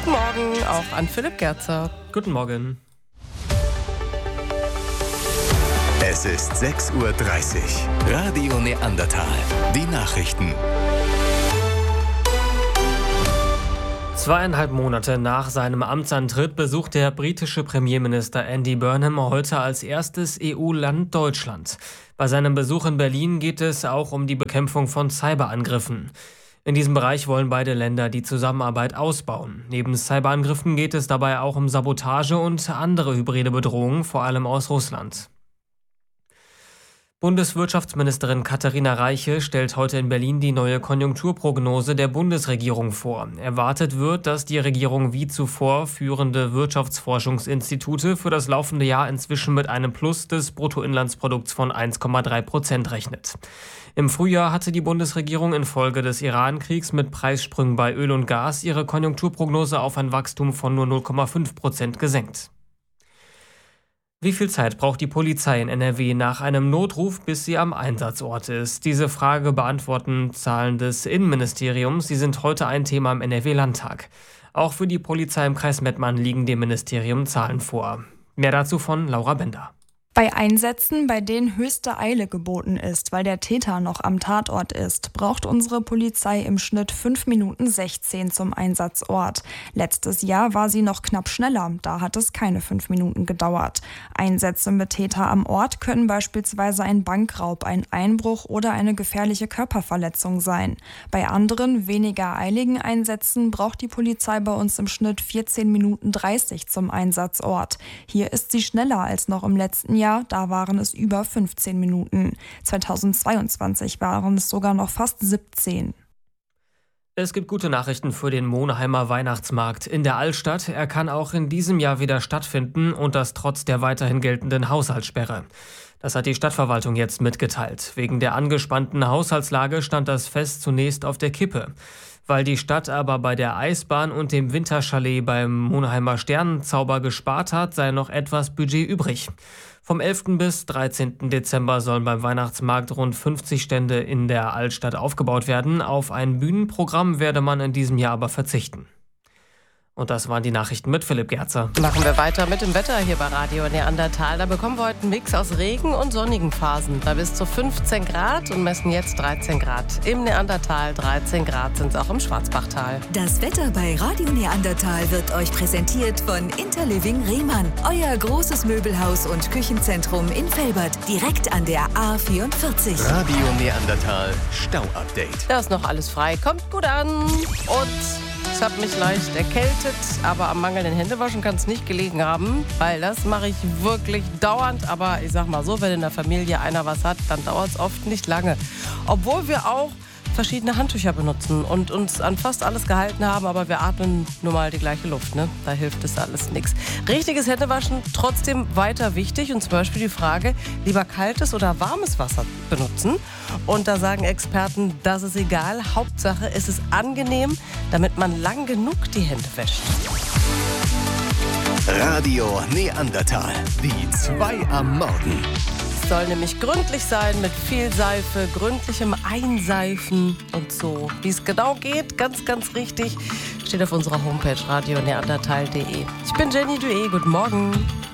Guten Morgen auch an Philipp Gerzer. Guten Morgen. Es ist 6:30 Uhr. Radio Neandertal. Die Nachrichten. 2,5 Monate nach seinem Amtsantritt besucht der britische Premierminister Andy Burnham heute als erstes EU-Land Deutschland. Bei seinem Besuch in Berlin geht es auch um die Bekämpfung von Cyberangriffen. In diesem Bereich wollen beide Länder die Zusammenarbeit ausbauen. Neben Cyberangriffen geht es dabei auch um Sabotage und andere hybride Bedrohungen, vor allem aus Russland. Bundeswirtschaftsministerin Katharina Reiche stellt heute in Berlin die neue Konjunkturprognose der Bundesregierung vor. Erwartet wird, dass die Regierung wie zuvor führende Wirtschaftsforschungsinstitute für das laufende Jahr inzwischen mit einem Plus des Bruttoinlandsprodukts von 1,3% rechnet. Im Frühjahr hatte die Bundesregierung infolge des Iran-Kriegs mit Preissprüngen bei Öl und Gas ihre Konjunkturprognose auf ein Wachstum von nur 0,5% gesenkt. Wie viel Zeit braucht die Polizei in NRW nach einem Notruf, bis sie am Einsatzort ist? Diese Frage beantworten Zahlen des Innenministeriums. Sie sind heute ein Thema im NRW-Landtag. Auch für die Polizei im Kreis Mettmann liegen dem Ministerium Zahlen vor. Mehr dazu von Laura Bender. Bei Einsätzen, bei denen höchste Eile geboten ist, weil der Täter noch am Tatort ist, braucht unsere Polizei im Schnitt 5 Minuten 16 zum Einsatzort. Letztes Jahr war sie noch knapp schneller, da hat es keine 5 Minuten gedauert. Einsätze mit Täter am Ort können beispielsweise ein Bankraub, ein Einbruch oder eine gefährliche Körperverletzung sein. Bei anderen, weniger eiligen Einsätzen braucht die Polizei bei uns im Schnitt 14 Minuten 30 zum Einsatzort. Hier ist sie schneller als noch im letzten Jahr, da waren es über 15 Minuten. 2022 waren es sogar noch fast 17. Es gibt gute Nachrichten für den Monheimer Weihnachtsmarkt in der Altstadt. Er kann auch in diesem Jahr wieder stattfinden und das trotz der weiterhin geltenden Haushaltssperre. Das hat die Stadtverwaltung jetzt mitgeteilt. Wegen der angespannten Haushaltslage stand das Fest zunächst auf der Kippe. Weil die Stadt aber bei der Eisbahn und dem Winterchalet beim Monheimer Sternenzauber gespart hat, sei noch etwas Budget übrig. Vom 11. bis 13. Dezember sollen beim Weihnachtsmarkt rund 50 Stände in der Altstadt aufgebaut werden. Auf ein Bühnenprogramm werde man in diesem Jahr aber verzichten. Und das waren die Nachrichten mit Philipp Gerzer. Machen wir weiter mit dem Wetter hier bei Radio Neandertal. Da bekommen wir heute einen Mix aus Regen und sonnigen Phasen. Bei bis zu 15 Grad und messen jetzt 13 Grad. Im Neandertal 13 Grad sind es auch im Schwarzbachtal. Das Wetter bei Radio Neandertal wird euch präsentiert von Interliving Rehmann. Euer großes Möbelhaus und Küchenzentrum in Velbert, direkt an der A44. Radio Neandertal Stau-Update. Da ist noch alles frei. Kommt gut an. Und ich habe mich leicht erkältet, aber am mangelnden Händewaschen kann es nicht gelegen haben, weil das mache ich wirklich dauernd. Aber ich sag mal so, wenn in der Familie einer was hat, dann dauert es oft nicht lange. Obwohl wir auch verschiedene Handtücher benutzen und uns an fast alles gehalten haben, aber wir atmen nun mal die gleiche Luft, ne? Da hilft es alles nichts. Richtiges Händewaschen trotzdem weiter wichtig und zum Beispiel die Frage, lieber kaltes oder warmes Wasser benutzen. Und da sagen Experten, das ist egal, Hauptsache es ist angenehm, damit man lang genug die Hände wäscht. Radio Neandertal, die 2 am Morgen. Soll nämlich gründlich sein, mit viel Seife, gründlichem Einseifen und so. Wie es genau geht, ganz, ganz richtig, steht auf unserer Homepage radioneandertal.de. Ich bin Jenny Dué, guten Morgen.